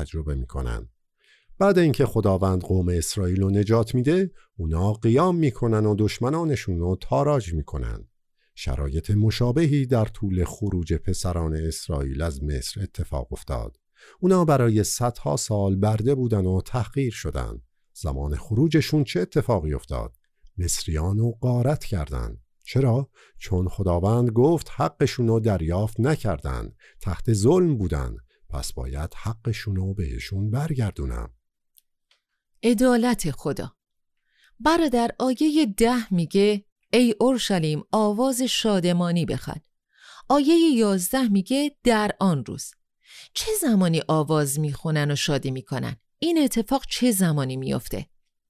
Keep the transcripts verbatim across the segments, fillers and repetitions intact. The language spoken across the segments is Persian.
تجربه میکنن. بعد اینکه خداوند قوم اسرائیل رو نجات میده، اونا قیام میکنن و دشمنانشون رو تاراج میکنن. شرایط مشابهی در طول خروج پسران اسرائیل از مصر اتفاق افتاد. اونا برای صدها سال برده بودن و تحقیر شدن. زمان خروجشون چه اتفاقی افتاد؟ مصریان رو غارت کردند. چرا؟ چون خداوند گفت حقشون رو دریافت نکردن، تحت ظلم بودن، پس باید حقشون رو بهشون برگردونم. عدالت خدا. برادر آیه ده میگه ای اورشلیم آواز شادمانی بخوان. آیه یازده میگه در آن روز. چه زمانی آواز میخونن و شادی میکنن؟ این اتفاق چه زمانی میفته؟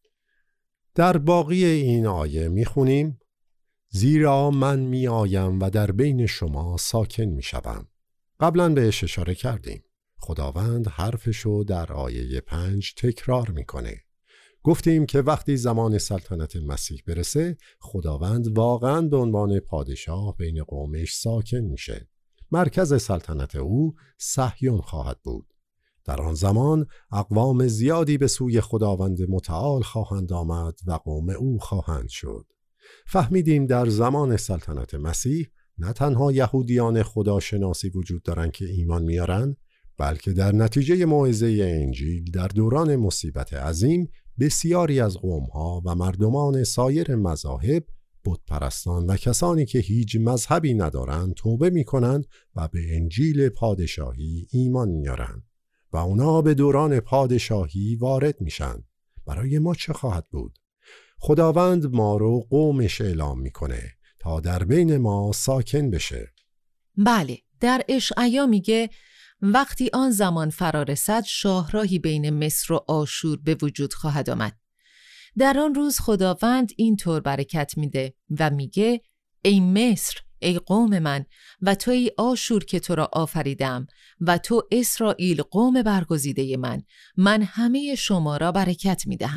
در باقی این آیه میخونیم زیرا من میآیم و در بین شما ساکن میشوم. قبلا بهش اشاره کردیم. خداوند حرفشو در آیه پنج تکرار میکنه. گفتیم که وقتی زمان سلطنت مسیح برسه، خداوند واقعاً به عنوان پادشاه بین قومش ساکن میشه. مرکز سلطنت او صهیون خواهد بود. در آن زمان اقوام زیادی به سوی خداوند متعال خواهند آمد و قوم او خواهند شد. فهمیدیم در زمان سلطنت مسیح نه تنها یهودیان خداشناسی وجود دارن که ایمان میارن، بلکه در نتیجه موعظه انجیل در دوران مصیبت عظیم بسیاری از قوم‌ها و مردمان سایر مذاهب، بتپرستان و کسانی که هیچ مذهبی ندارن توبه میکنن و به انجیل پادشاهی ایمان میارن و اونا به دوران پادشاهی وارد میشن. برای ما چه خواهد بود؟ خداوند ما رو قومش اعلام میکنه تا در بین ما ساکن بشه. بله، در اشعیا میگه وقتی آن زمان فرا رسد شاهراهی بین مصر و آشور به وجود خواهد آمد. در آن روز خداوند این طور برکت میده و میگه ای مصر، ای قوم من، و تو ای آشور که تو را آفریدم، و تو اسرائیل قوم برگزیده من، من همه شما را برکت میدهم.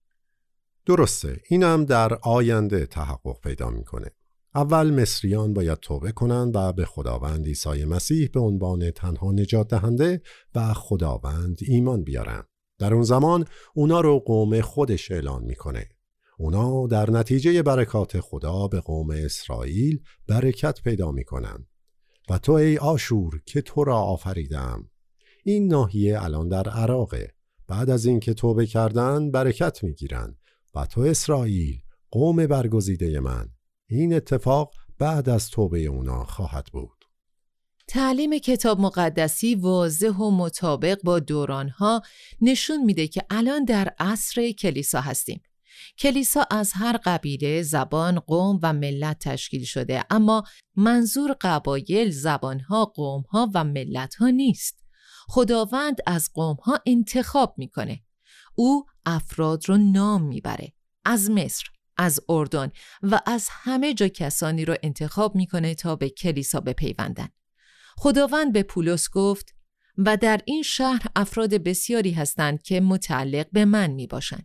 درسته، اینم در آینده تحقق پیدا میکنه. اول مصریان باید توبه کنند و به خداوند عیسی مسیح به عنوان تنها نجات دهنده و خداوند ایمان بیارن. در اون زمان اونا رو قوم خودش اعلان میکنه. اونا در نتیجه برکات خدا به قوم اسرائیل برکت پیدا میکنن. و تو ای آشور که تو را آفریدم. این ناحیه الان در عراقه. بعد از این که توبه کردن برکت میگیرن. و تو اسرائیل قوم برگزیده من. این اتفاق بعد از توبه اونا خواهد بود. تعلیم کتاب مقدسی واضح و مطابق با دورانها نشون میده که الان در عصر کلیسا هستیم. کلیسا از هر قبیله، زبان، قوم و ملت تشکیل شده، اما منظور قبایل، زبانها، قومها و ملتها نیست. خداوند از قومها انتخاب میکنه. او افراد رو نام میبره. از مصر، از اردن و از همه جا کسانی رو انتخاب میکنه تا به کلیسا بپیوندن. خداوند به پولس گفت و در این شهر افراد بسیاری هستند که متعلق به من میباشند.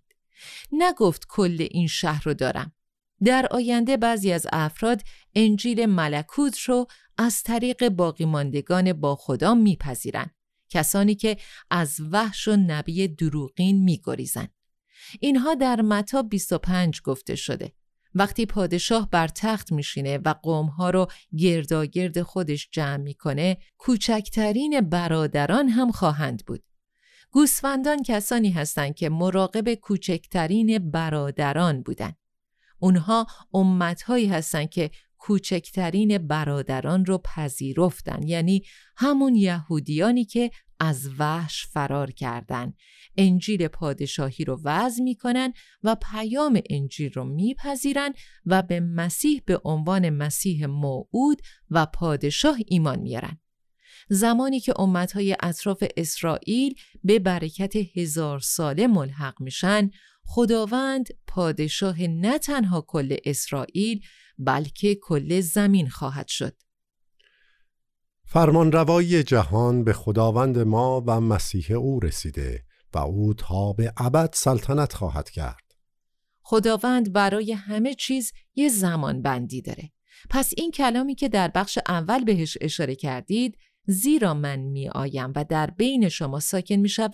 نگفت کل این شهر رو دارم. در آینده بعضی از افراد انجیل ملکوت رو از طریق باقی ماندگان با خدا میپذیرن، کسانی که از وحش و نبی دروغین میگریزن. اینها در متی بیست و پنج گفته شده. وقتی پادشاه بر تخت میشینه و قومها رو گرداگرد خودش جمع میکنه، کوچکترین برادران هم خواهند بود. گوسفندان کسانی هستند که مراقب کوچکترین برادران بودن. اونها امتهایی هستند که کوچکترین برادران رو پذیرفتن، یعنی همون یهودیانی که از وحش فرار کردن، انجیل پادشاهی رو وعظ میکنن و پیام انجیل رو میپذیرن و به مسیح به عنوان مسیح موعود و پادشاه ایمان میارن. زمانی که امتهای اطراف اسرائیل به برکت هزار ساله ملحق میشن، خداوند پادشاه نه تنها کل اسرائیل بلکه کل زمین خواهد شد. فرمانروایی جهان به خداوند ما و مسیح او رسیده و او تا به ابد سلطنت خواهد کرد. خداوند برای همه چیز یه زمان بندی داره. پس این کلامی که در بخش اول بهش اشاره کردید، زیرا من می آیم و در بین شما ساکن می شوم،